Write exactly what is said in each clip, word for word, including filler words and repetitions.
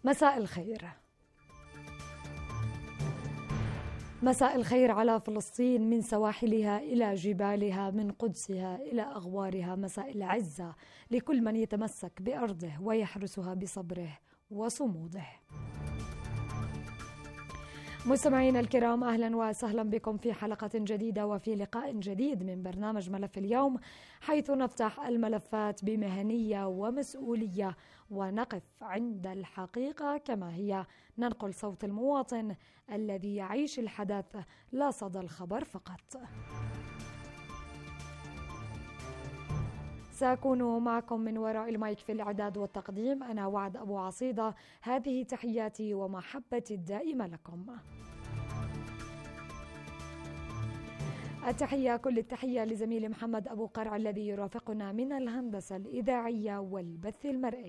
مساء الخير. مساء الخير على فلسطين، من سواحلها إلى جبالها، من قدسها إلى أغوارها. مساء العزة لكل من يتمسك بأرضه ويحرسها بصبره وصموده. مستمعينا الكرام، أهلا وسهلا بكم في حلقة جديدة وفي لقاء جديد من برنامج ملف اليوم، حيث نفتح الملفات بمهنية ومسؤولية ونقف عند الحقيقة كما هي، ننقل صوت المواطن الذي يعيش الحدث لا صدى الخبر فقط. سأكون معكم من وراء المايك في الإعداد والتقديم، أنا وعد أبو عصيدة. هذه تحياتي ومحبتي الدائمة لكم. التحية كل التحية لزميلي محمد أبو قرع الذي يرافقنا من الهندسة الإذاعية والبث المرئي.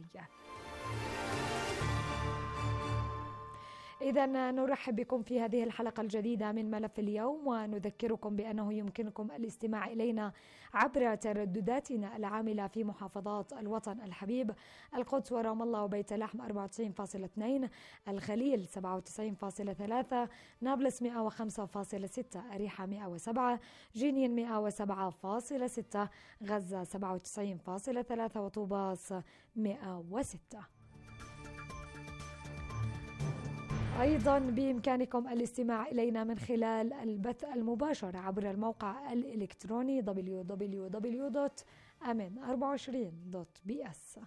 إذن نرحب بكم في هذه الحلقة الجديدة من ملف اليوم، ونذكركم بأنه يمكنكم الاستماع إلينا عبر تردداتنا العاملة في محافظات الوطن الحبيب: القدس ورام الله وبيت لحم أربعة وتسعين فاصلة اثنين، الخليل سبعة وتسعين فاصلة ثلاثة، نابلس مئة وخمسة فاصلة ستة، أريحة مئة وسبعة، جنين مئة وسبعة فاصلة ستة، غزة سبعة وتسعين فاصلة ثلاثة، وطوباس مئة وستة. أيضا بإمكانكم الاستماع إلينا من خلال البث المباشر عبر الموقع الإلكتروني دبليو دبليو دبليو دوت أمن أربعة وعشرين دوت بي إس،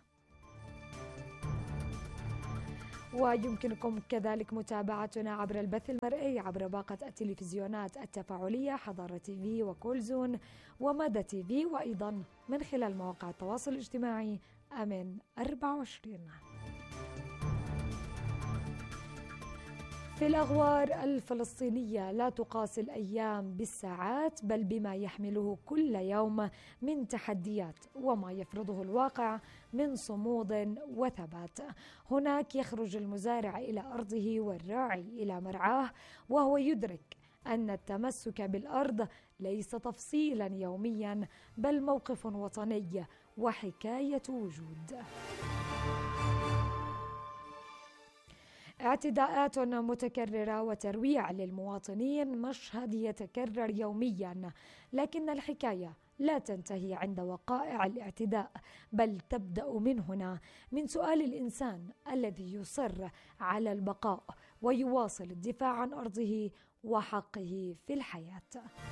ويمكنكم كذلك متابعتنا عبر البث المرئي عبر باقة التلفزيونات التفاعلية حضارة تي في وكولزون ومدى تي في، وأيضا من خلال مواقع التواصل الاجتماعي أمن أربعة وعشرين. في الأغوار الفلسطينية لا تقاس الأيام بالساعات، بل بما يحمله كل يوم من تحديات وما يفرضه الواقع من صمود وثبات. هناك يخرج المزارع إلى أرضه والراعي إلى مرعاه، وهو يدرك أن التمسك بالأرض ليس تفصيلا يوميا، بل موقف وطني وحكاية وجود. اعتداءات متكررة وترويع للمواطنين مشهد يتكرر يوميا، لكن الحكاية لا تنتهي عند وقائع الاعتداء، بل تبدأ من هنا، من سؤال الإنسان الذي يصر على البقاء ويواصل الدفاع عن أرضه وحقه في الحياة.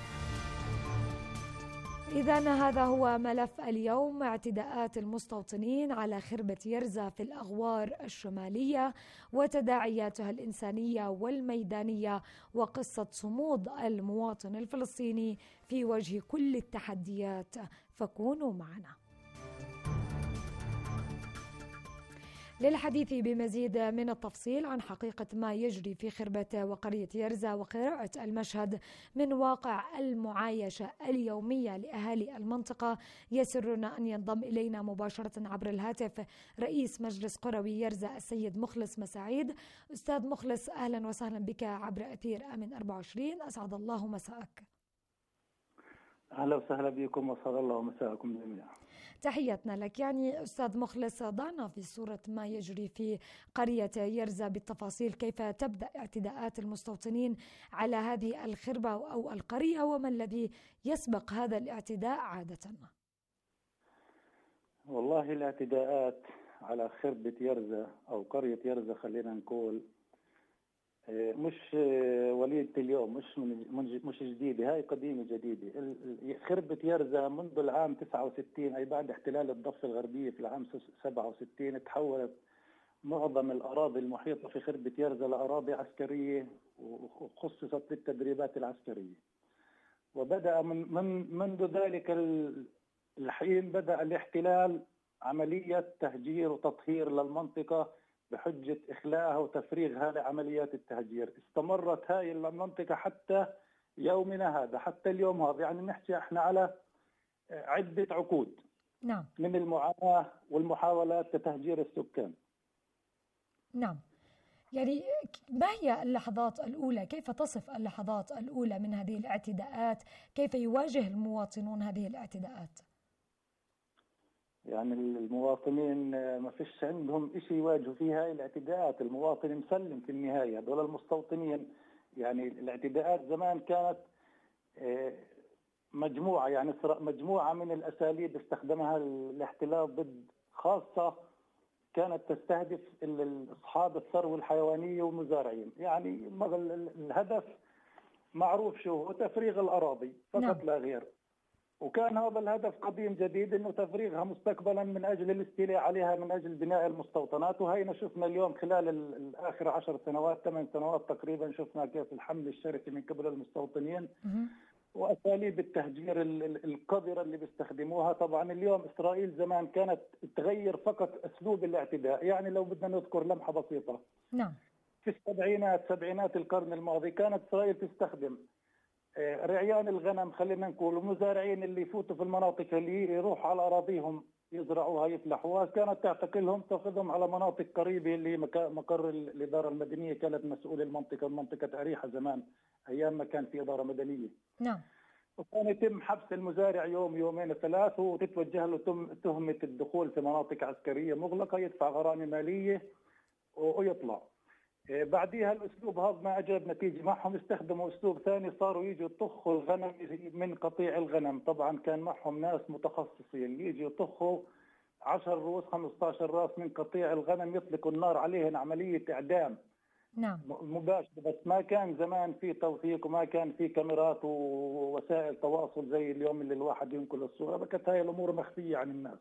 إذن هذا هو ملف اليوم: اعتداءات المستوطنين على خربة يرزة في الأغوار الشمالية وتداعياتها الإنسانية والميدانية، وقصة صمود المواطن الفلسطيني في وجه كل التحديات. فكونوا معنا للحديث بمزيد من التفصيل عن حقيقة ما يجري في خربة وقرية يرزة وقراءة المشهد من واقع المعايشة اليومية لأهالي المنطقة. يسرنا أن ينضم إلينا مباشرة عبر الهاتف رئيس مجلس قروي يرزة السيد مخلص مساعيد. أستاذ مخلص، أهلا وسهلا بك عبر أثير أمن أربعة وعشرين، أسعد الله مساءك. أهلا وسهلا بكم وأسعد الله مساءكم جميعا. تحياتنا لك. يعني أستاذ مخلص، ضعنا في صورة ما يجري في قرية يرزة بالتفاصيل، كيف تبدأ اعتداءات المستوطنين على هذه الخربة أو القرية، وما الذي يسبق هذا الاعتداء عادة؟ والله الاعتداءات على خربة يرزة أو قرية يرزة خلينا نقول مش وليدة اليوم، مش من مش جديدة، هاي قديمة جديدة. خربة يرزة منذ العام تسعة وستين، أي بعد احتلال الضفة الغربية في العام سبعة وستين، تحولت معظم الأراضي المحيطة في خربة يرزة لأراضي عسكرية وخصصت للتدريبات العسكرية. وبدأ من, من منذ ذلك الحين بدأ الاحتلال عملية تهجير وتطهير للمنطقة بحجة إخلاءها وتفريغها لعمليات التهجير. استمرت هاي المنطقة حتى يومنا هذا، حتى اليوم هذا، يعني نحكي احنا على عدة عقود نعم. من المعاناة والمحاولات لتهجير السكان. نعم. يعني ما هي اللحظات الأولى؟ كيف تصف اللحظات الأولى من هذه الاعتداءات؟ كيف يواجه المواطنون هذه الاعتداءات؟ يعني المواطنين ما فيش عندهم شيء يواجهوا فيه هاي الاعتداءات، المواطن مسلم في النهاية. هذول المستوطنين يعني الاعتداءات زمان كانت مجموعة، يعني مجموعة من الأساليب استخدمها الاحتلال ضد، خاصة كانت تستهدف أصحاب الثروة الحيوانية والمزارعين. يعني الهدف معروف شو هو، تفريغ الأراضي فقط. نعم. لا غير. وكان هذا الهدف قديم جديد، انه تفريغها مستقبلا من اجل الاستيلاء عليها، من اجل بناء المستوطنات. وهينا شفنا اليوم خلال الاخر عشر سنوات ثمان سنوات تقريبا، شفنا كيف الحمل الشرسي من قبل المستوطنين واساليب التهجير القذره اللي بيستخدموها. طبعا اليوم اسرائيل زمان كانت تغير فقط اسلوب الاعتداء. يعني لو بدنا نذكر لمحه بسيطه، نعم، في السبعينات سبعينات القرن الماضي كانت اسرائيل تستخدم رعيان الغنم، خلينا نقول، ومزارعين اللي يفوتوا في المناطق اللي يروحوا على اراضيهم يزرعوها يفلحوها، كانت تعتقلهم تاخذهم على مناطق قريبه اللي مقر الاداره المدنيه. كانت مسؤول المنطقه منطقه اريحه زمان ايام ما كان في اداره مدنيه. نعم. وكان يتم حبس المزارع يوم يومين ثلاث، وتتوجه له تهمه الدخول في مناطق عسكريه مغلقه، يدفع غرامه ماليه ويطلع. بعديها الاسلوب هذا ما اجاب نتيجه معهم، استخدموا اسلوب ثاني، صاروا يجوا يطخوا الغنم من قطيع الغنم. طبعا كان معهم ناس متخصصين يجوا يطخوا عشر رؤوس خمسة عشر راس من قطيع الغنم، يطلقوا النار عليهن، عمليه اعدام. نعم، مباشر. بس ما كان زمان في توثيق وما كان في كاميرات ووسائل تواصل زي اليوم اللي الواحد ينقل الصوره، فكانت هاي الامور مخفيه عن الناس.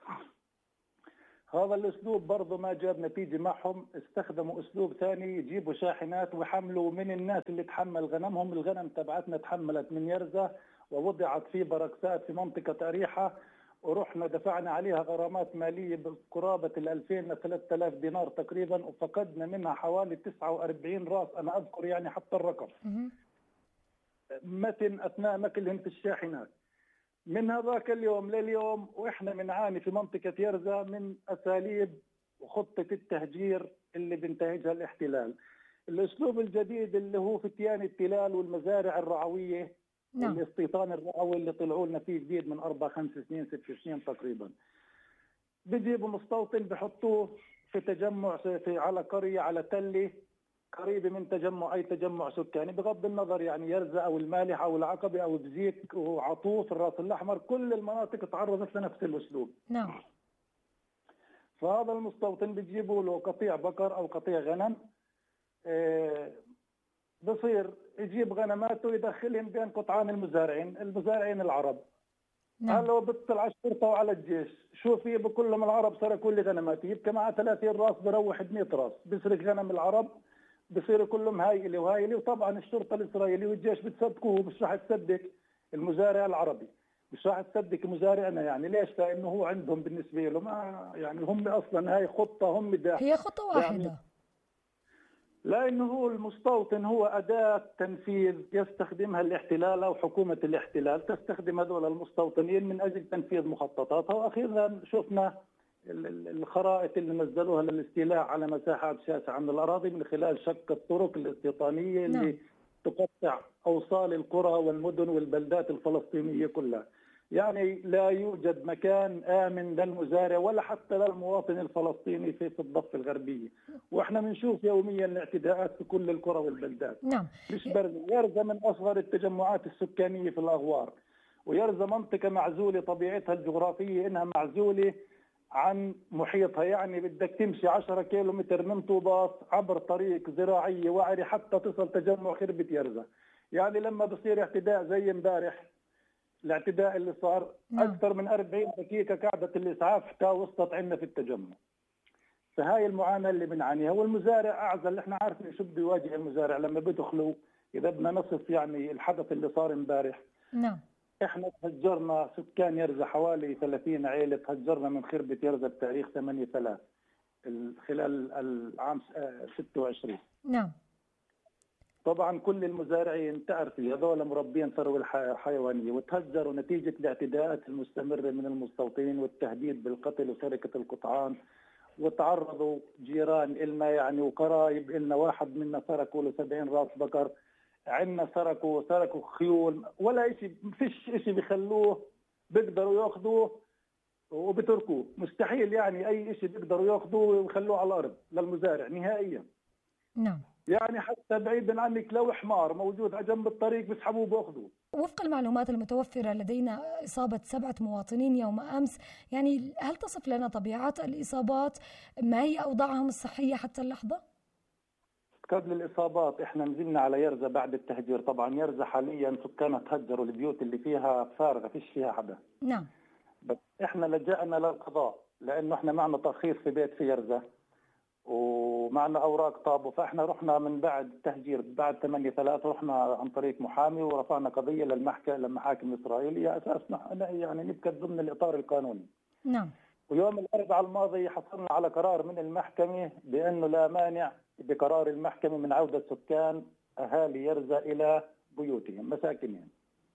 هذا الاسلوب برضه ما جاب نتيجه معهم، استخدموا اسلوب ثاني، يجيبوا شاحنات ويحملوا من الناس اللي تحمل غنمهم. الغنم تبعتنا تحملت من يرزة ووضعت في بركسات في منطقه اريحه، ورحنا دفعنا عليها غرامات ماليه بقرابه ال ألفين ل ثلاثة آلاف دينار تقريبا، وفقدنا منها حوالي تسعة وأربعين راس، انا اذكر يعني حتى الرقم متن اثناء مكلهم في الشاحنات. من هذاك اليوم لليوم واحنا بنعاني في منطقه يرزة من اساليب وخطه التهجير اللي بينتهجها الاحتلال. الاسلوب الجديد اللي هو فتيان التلال والمزارع الرعويه، نعم، والاستيطان الرعوي اللي طلعوا لنا فيه جديد من اربع خمس سنين ست سنين تقريبا. بيجيبوا مستوطن بحطوه في تجمع في على قريه على تله قريبه من تجمع اي تجمع سكاني، بغض النظر يعني يرزة او المالح او العقبه او بزيك وعطوف الراس الاحمر، كل المناطق تعرضت لنفس الاسلوب. نعم. فهذا المستوطن بيجيبوا له قطيع بقر او قطيع غنم، بصير يجيب غنماته يدخلهم بين قطعان المزارعين، المزارعين العرب. نعم. هلا بيطلع الشرطه وعلى الجيش، شو في بكلهم العرب سرقوا لي غنماتي، يبقى معه ثلاثين راس بروح مئة راس، بيسرق غنم العرب، بصيروا كلهم هاي إلي وهاي إلي. وطبعا الشرطه الاسرائيليه والجيش بتصدقوه، مش راح تصدق المزارع العربي، مش راح تصدق مزارعنا. يعني ليش؟ لانه هو عندهم بالنسبه له ما يعني هم اصلا هاي خطه هم دا هي خطه واحده، يعني لانه هو المستوطن هو اداه تنفيذ يستخدمها الاحتلال او حكومه الاحتلال، تستخدم هذول المستوطنين من اجل تنفيذ مخططاتها. واخيرا شفنا الخرائط اللي نزلوها للاستيلاء على مساحات شاسعه من الاراضي من خلال شق الطرق الاستيطانيه اللي نعم. تقطع اوصال القرى والمدن والبلدات الفلسطينيه كلها. يعني لا يوجد مكان آمن للمزارع ولا حتى للمواطن الفلسطيني في الضفة الغربية، واحنا بنشوف يوميا الاعتداءات في كل القرى والبلدات. نعم. مش برد، يرزة من أصغر التجمعات السكانية في الأغوار، ويرزة منطقة معزولة، طبيعتها الجغرافية إنها معزولة عن محيطها. يعني بدك تمشي عشرة كيلو متر من طوباس عبر طريق زراعية وعري حتى تصل تجمع خربة يرزة. يعني لما بصير اعتداء زي امبارح الاعتداء اللي صار، نعم. أكثر من أربعين دقيقة قاعدة الإسعاف حتى وصلت عندنا في التجمع. فهاي المعاناة اللي بنعانيها. والمزارع أعزل، احنا عارفين شو بده يواجه المزارع لما بيدخلوا. إذا بدنا نصف يعني الحدث اللي صار امبارح، نعم، احنا تهجرنا سكان يرزة حوالي ثلاثين عائلة، تهجرنا من خربة يرزة بتاريخ ثمانية ثلاثة خلال العام ستة وعشرين. نعم. طبعا كل المزارعين تعرفي هذول مربين ثروة حيوانية، وتهجروا نتيجة الاعتداءات المستمرة من المستوطنين والتهديد بالقتل وسرقة القطعان. وتعرضوا جيران إلنا يعني وقرايب إلنا، واحد منا سرقوا له سبعين راس بقر، عندنا سرقوا سرقوا خيول، ولا شيء، فيش شيء بيخلوه بيقدروا ياخذوه وبتركوه. مستحيل يعني اي شيء بيقدروا ياخذوه ويخلوه على الارض للمزارع نهائيا. نعم. يعني حتى بعيدا عنك لو حمار موجود على جنب الطريق بيسحبوه باخذوه. وفق المعلومات المتوفرة لدينا إصابة سبعة مواطنين يوم أمس، يعني هل تصف لنا طبيعة الإصابات؟ ما هي أوضاعهم الصحية حتى اللحظة؟ قبل الإصابات إحنا نزلنا على يرزة بعد التهجير. طبعا يرزة حاليا سكانها تهجروا، البيوت اللي فيها فارغة فيش فيها حدا. نعم. بس إحنا لجأنا للقضاء لأنه إحنا معنا ترخيص في بيت في يرزة ومعنا أوراق طابو، فإحنا رحنا من بعد التهجير بعد ثمانية ثلاثة رحنا عن طريق محامي ورفعنا قضية للمحكمة للمحاكم الإسرائيلية أساس يعني نبقى ضمن الإطار القانوني. نعم. ويوم الأربعاء الماضي حصلنا على قرار من المحكمة بأنه لا مانع بقرار المحكمة من عودة سكان أهالي يرزة إلى بيوتهم مساكنهم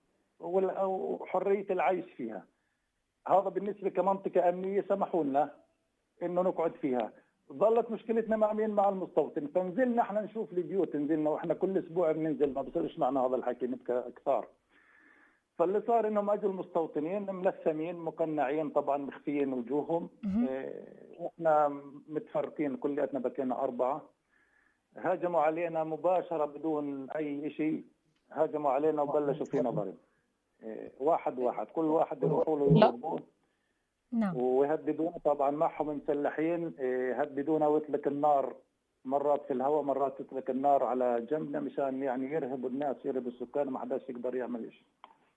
وحرية العيش فيها. هذا بالنسبة كمنطقة أمنية سمحوا لنا إنه نقعد فيها. ظلت مشكلتنا مع مين؟ مع المستوطن. فنزلنا احنا نشوف البيوت، نزلنا واحنا كل اسبوع بننزل، ما بصيرش معنا هذا الحكي نبقى كثار. فاللي صار انهم اجوا المستوطنين ملثمين مقنعين طبعا مخفيين وجوههم. احنا متفرقين كلياتنا بكينا اربعه. هاجموا علينا مباشره بدون اي شيء، هاجموا علينا وبلشوا فينا ضرب واحد واحد، كل واحد يروحوا له يضربوه. نعم. ويهددونا طبعا معهم مسلحين، يهددونا ويطلق النار مرات في الهواء مرات تطلق النار على جنبنا مشان يعني يرهبوا الناس يرهبوا السكان ما حداش يقدر يعمل شيء.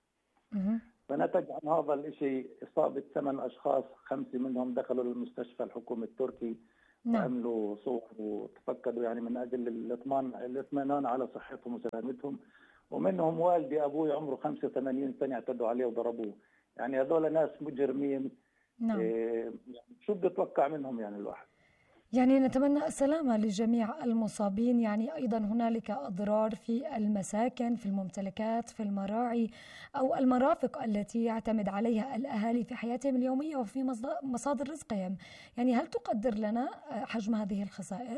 فنتج عن هذا الشيء إصابة ثمان أشخاص، خمسة منهم دخلوا للمستشفى الحكومي التركي. نعم. وعملوا صور وتفقدوا يعني من أجل الإطمئنان الاطمئنان على صحتهم وسلامتهم. ومنهم والدي أبوي عمره خمسة وثمانين سنة اعتدوا عليه وضربوه. يعني هذول ناس مجرمين. نعم. إيه شو بده يتوقع منهم يعني الواحد؟ يعني نتمنى السلامة لجميع المصابين. يعني أيضا هنالك أضرار في المساكن، في الممتلكات، في المراعي أو المرافق التي يعتمد عليها الأهالي في حياتهم اليومية وفي مصادر رزقهم. يعني هل تقدر لنا حجم هذه الخسائر؟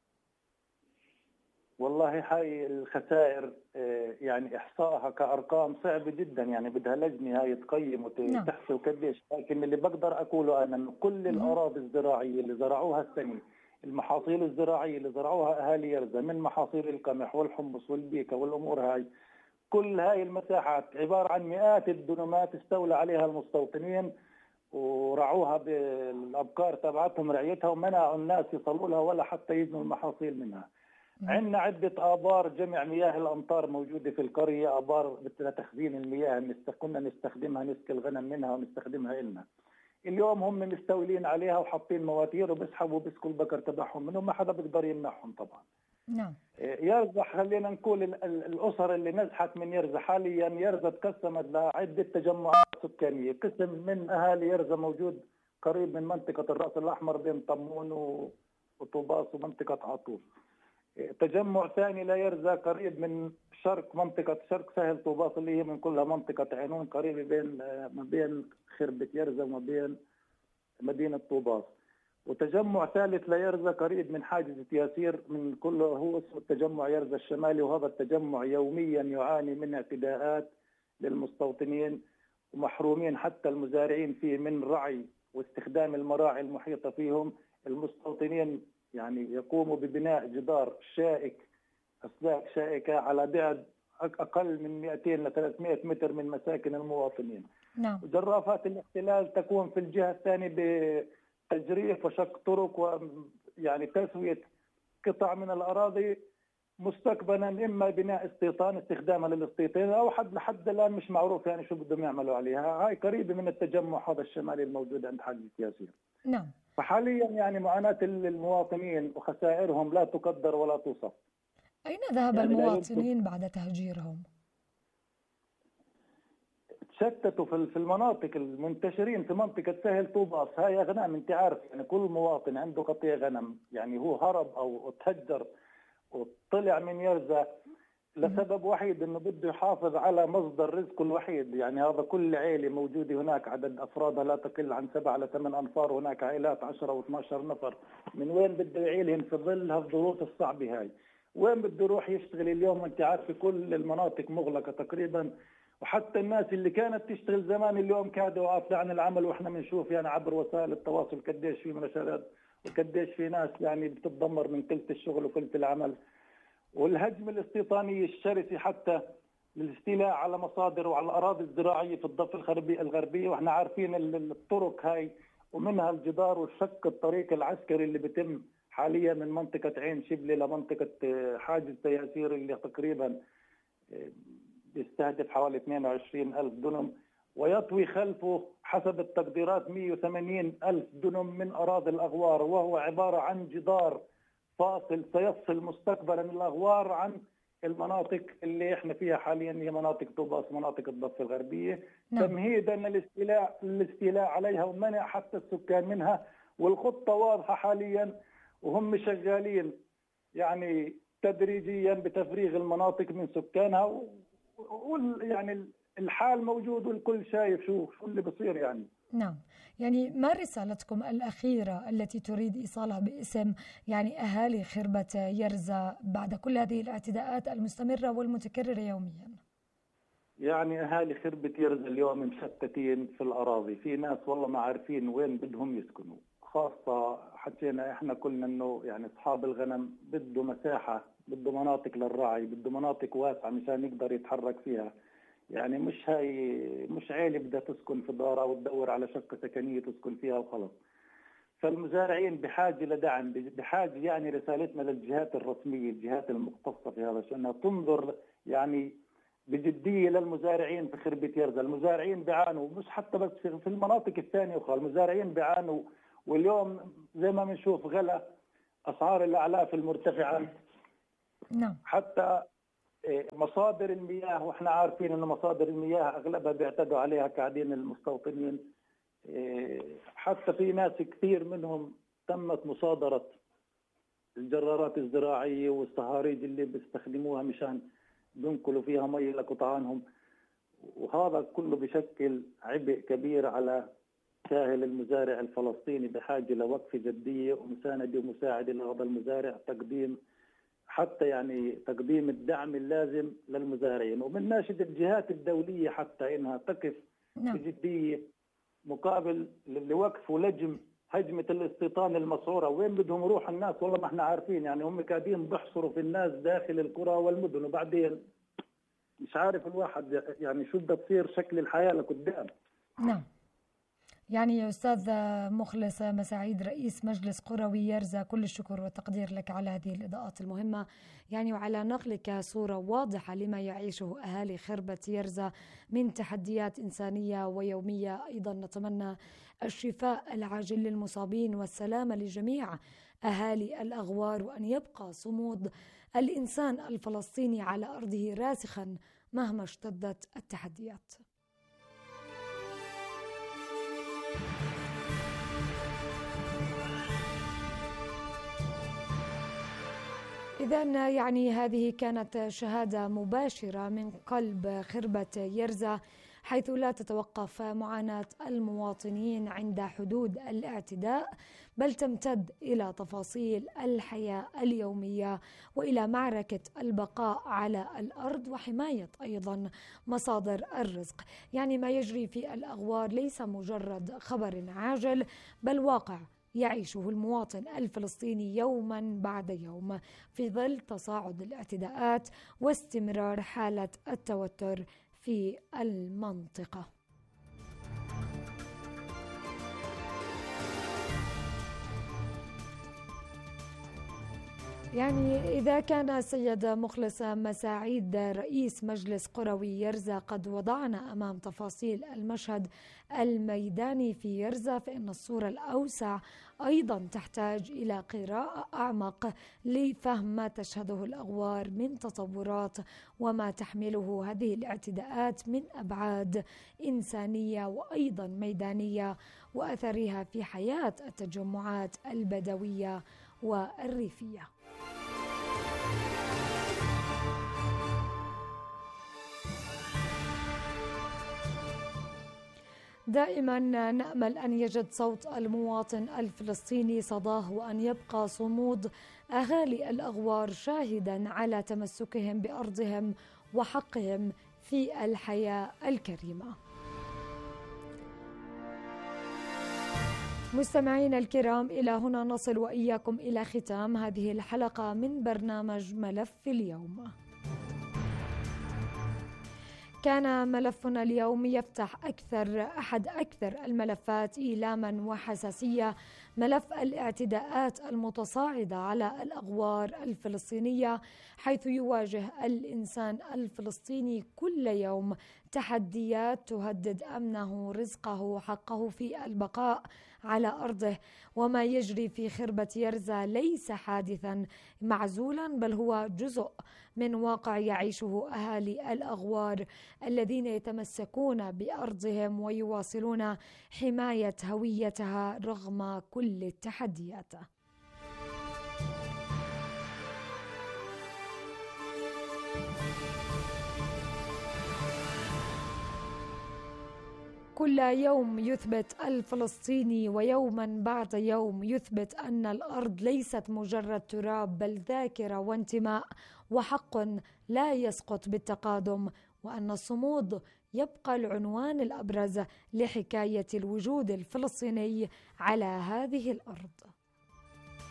والله هاي الخسائر يعني إحصائها كأرقام صعبة جدا، يعني بدها لجنة هاي تقيم وتحسب قديش. لكن اللي بقدر أقوله أنا إنه كل الأراضي الزراعية اللي زرعوها السنة، المحاصيل الزراعية اللي زرعوها أهالي يرزة من محاصيل القمح والحمص والبيكة والأمور هاي، كل هاي المساحات عبارة عن مئات الدنومات استولى عليها المستوطنين ورعوها بالأبقار تبعتهم رعيتها ومنعوا الناس يصلوا لها ولا حتى يجنوا المحاصيل منها. عندنا عدة آبار جمع مياه الأمطار موجودة في القرية، آبار لتخزين المياه كنا نستخدمها نسقي الغنم منها ونستخدمها إلنا. اليوم هم مستولين عليها وحاطين مواتير وبيسحبوا بيسكوا البقر تبعهم منهم، ما حدا بيقدر يمنعهم طبعا. نعم. يرزة خلينا نقول الأسر اللي نزحت من يرزة حاليا، يرزة تقسمت لعدة تجمعات سكانية. قسم من أهالي يرزة موجود قريب من منطقة الرأس الأحمر بين طمون وطوباس ومنطقة عطوف. تجمع ثاني لا يرزة قريب من شرق منطقة شرق سهل طوباس اللي هي من كلها منطقة عينون قريبة بين ما بين خربة يرزة وما بين مدينة طوباس. وتجمع ثالث لا يرزة قريب من حاجزة ياسير من كله هو اسمه التجمع يرزة الشمالي، وهذا التجمع يوميا يعاني من اعتداءات للمستوطنين ومحرومين حتى المزارعين فيه من رعي واستخدام المراعي المحيطة فيهم. المستوطنين يعني يقوموا ببناء جدار شائك أسلاك شائكة على بعد أقل من مئتين ل ثلاثمئة متر من مساكن المواطنين. نعم. وجرافات الاحتلال تكون في الجهة الثانية بتجريف وشق طرق ويعني تسوية قطع من الأراضي مستقبلا إما بناء استيطان استخدامها للاستيطان أو حد لحد الآن مش معروف يعني شو بدهم يعملوا عليها. هاي قريبة من التجمع هذا الشمالي الموجود عند حاجة ياسير. نعم. فحاليا يعني معاناة المواطنين وخسائرهم لا تقدر ولا توصف. أين ذهب يعني المواطنين بعد تهجيرهم؟ تشتتوا في المناطق المنتشرين في منطقة سهل طوباس. هاي غنم انت عارف يعني كل مواطن عنده قطيع غنم، يعني هو هرب أو تهجر وطلع من يرزة لسبب وحيد انه بده يحافظ على مصدر رزقه الوحيد. يعني هذا كل عائله موجوده هناك عدد افرادها لا تقل عن سبعة لثمان انفار، هناك عائلات عشرة واثناشر نفر. من وين بده يعيلهم في ظل هالظروف الصعبه هاي؟ وين بده يروح يشتغل اليوم؟ انت عارف كل المناطق مغلقه تقريبا وحتى الناس اللي كانت تشتغل زمان اليوم كادوا عاطلة عن العمل، واحنا بنشوف يعني عبر وسائل التواصل قديش في مناشدات وقديش في ناس يعني بتتدمر من قلة الشغل وقلة العمل. والهجمة الاستيطانية الشرسة حتى للاستيلاء على مصادر وعلى الأراضي الزراعية في الضفة الغربية الغربية واحنا عارفين الطرق هاي ومنها الجدار والشق الطريق العسكري اللي بيتم حاليا من منطقة عين شبلة لمنطقة حاجز تياسير اللي تقريبا بيستهدف حوالي اثنين وعشرين ألف دنم، ويطوي خلفه حسب التقديرات مئة وثمانين ألف دنم من أراضي الأغوار، وهو عبارة عن جدار فاصل سيفصل مستقبلا الأغوار عن المناطق اللي احنا فيها حاليا هي مناطق طوباس مناطق الضفة الغربية. نعم. تمهيدا للاستيلاء الاستيلاء عليها ومنع حتى السكان منها، والخطة واضحة حاليا وهم شغالين يعني تدريجيا بتفريغ المناطق من سكانها، ويعني الحال موجود والكل شايف شو شو اللي بصير يعني. نعم، يعني ما رسالتكم الأخيرة التي تريد إيصالها باسم يعني أهالي خربة يرزا بعد كل هذه الاعتداءات المستمرة والمتكررة يوميا؟ يعني أهالي خربة يرزا اليوم مشتتين في الأراضي، في ناس والله ما عارفين وين بدهم يسكنوا، خاصة حكينا إحنا كلنا إنه يعني أصحاب الغنم بده مساحة، بده مناطق للرعي، بده مناطق واسعة مشان يقدر يتحرك فيها. يعني مش هاي مش عيلة بدها تسكن في دار أو تدور على شقة سكنية تسكن فيها وخلص. فالمزارعين بحاجة لدعم، بحاجة يعني رسالتنا للجهات الرسمية الجهات المختصة في هذا الشيء أنها تنظر يعني بجدية للمزارعين في خربة يرزا. المزارعين بيعانوا مش حتى بس في المناطق الثانية وخال، المزارعين بيعانوا، واليوم زي ما بنشوف غلا أسعار الأعلاف المرتفعة. نعم. حتى مصادر المياه، واحنا عارفين ان مصادر المياه اغلبها بيعتدوا عليها قاعدين المستوطنين، حتى في ناس كثير منهم تمت مصادرة الجرارات الزراعية والصهاريج اللي بيستخدموها مشان بينقلوا فيها مي لقطعانهم، وهذا كله بشكل عبء كبير على ساهل المزارع الفلسطيني، بحاجة لوقفة جدية ومساندة ومساعدة لهذا المزارع، تقديم حتى يعني تقديم الدعم اللازم للمزارعين، ومن ناشد الجهات الدولية حتى إنها تقف نعم. بجدية مقابل لوقف ولجم هجمة الاستيطان المسعورة. وين بدهم يروح الناس والله ما احنا عارفين، يعني هم قاعدين بيحصروا في الناس داخل القرى والمدن، وبعدين مش عارف الواحد يعني شو بدها تصير شكل الحياة لقدام. نعم. يعني يا أستاذ مخلص مساعيد رئيس مجلس قروي يرزا، كل الشكر والتقدير لك على هذه الإضاءات المهمة يعني وعلى نقلك صورة واضحة لما يعيشه أهالي خربة يرزا من تحديات إنسانية ويومية. أيضا نتمنى الشفاء العاجل للمصابين والسلامة لجميع أهالي الأغوار، وأن يبقى صمود الإنسان الفلسطيني على أرضه راسخا مهما اشتدت التحديات. إذن يعني هذه كانت شهادة مباشرة من قلب خربة يرزا، حيث لا تتوقف معاناة المواطنين عند حدود الاعتداء، بل تمتد إلى تفاصيل الحياة اليومية وإلى معركة البقاء على الأرض وحماية أيضا مصادر الرزق. يعني ما يجري في الأغوار ليس مجرد خبر عاجل، بل واقع يعيشه المواطن الفلسطيني يوما بعد يوم في ظل تصاعد الاعتداءات واستمرار حالة التوتر في المنطقة. يعني إذا كان السيد مخلص مساعيد رئيس مجلس قروي يرزا قد وضعنا أمام تفاصيل المشهد الميداني في يرزا، فإن الصورة الأوسع أيضا تحتاج إلى قراءة أعمق لفهم ما تشهده الأغوار من تطورات وما تحمله هذه الاعتداءات من أبعاد إنسانية وأيضا ميدانية وأثرها في حياة التجمعات البدوية والريفية. دائما نأمل أن يجد صوت المواطن الفلسطيني صداه، وأن يبقى صمود أهالي الأغوار شاهدا على تمسكهم بأرضهم وحقهم في الحياة الكريمة. مستمعينا الكرام، إلى هنا نصل وإياكم إلى ختام هذه الحلقة من برنامج ملف اليوم. كان ملفنا اليوم يفتح أكثر أحد أكثر الملفات إيلاما وحساسية، ملف الاعتداءات المتصاعدة على الأغوار الفلسطينية، حيث يواجه الإنسان الفلسطيني كل يوم تحديات تهدد أمنه، رزقه، حقه في البقاء على أرضه. وما يجري في خربة يرزا ليس حادثا معزولا، بل هو جزء من واقع يعيشه أهالي الأغوار الذين يتمسكون بأرضهم ويواصلون حماية هويتها رغم كل التحديات. كل يوم يثبت الفلسطيني ويوما بعد يوم يثبت أن الأرض ليست مجرد تراب، بل ذاكرة وانتماء وحق لا يسقط بالتقادم، وأن الصمود يبقى العنوان الأبرز لحكاية الوجود الفلسطيني على هذه الأرض.